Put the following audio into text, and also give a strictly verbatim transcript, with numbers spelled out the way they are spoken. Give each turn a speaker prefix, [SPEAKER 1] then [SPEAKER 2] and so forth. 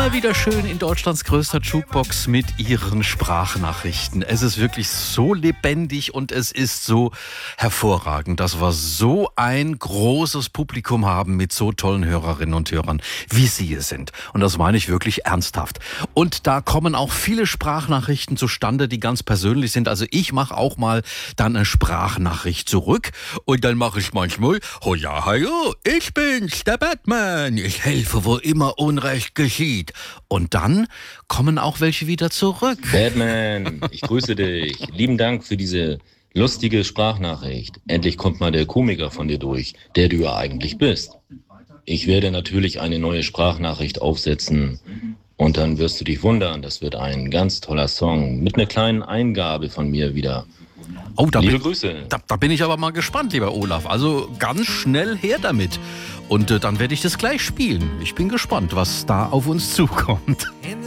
[SPEAKER 1] Immer wieder schön in Deutschlands größter Jukebox mit ihren Sprachnachrichten. Es ist wirklich so lebendig und es ist so hervorragend, dass wir so ein großes Publikum haben mit so tollen Hörerinnen und Hörern, wie Sie es sind. Und das meine ich wirklich ernsthaft. Und da kommen auch viele Sprachnachrichten zustande, die ganz persönlich sind. Also ich mache auch mal dann eine Sprachnachricht zurück und dann mache ich manchmal, oh ja, hallo, ich bin's, der Batman. Ich helfe, wo immer Unrecht geschieht. Und dann kommen auch welche wieder zurück.
[SPEAKER 2] Batman, ich grüße dich. Lieben Dank für diese lustige Sprachnachricht. Endlich kommt mal der Komiker von dir durch, der du ja eigentlich bist. Ich werde natürlich eine neue Sprachnachricht aufsetzen und dann wirst du dich wundern. Das wird ein ganz toller Song mit einer kleinen Eingabe von mir wieder.
[SPEAKER 1] Oh, da
[SPEAKER 2] Liebe
[SPEAKER 1] bin,
[SPEAKER 2] Grüße.
[SPEAKER 1] Da, da bin ich aber mal gespannt, lieber Olaf. Also ganz schnell her damit. Und äh, dann werde ich das gleich spielen. Ich bin gespannt, was da auf uns zukommt.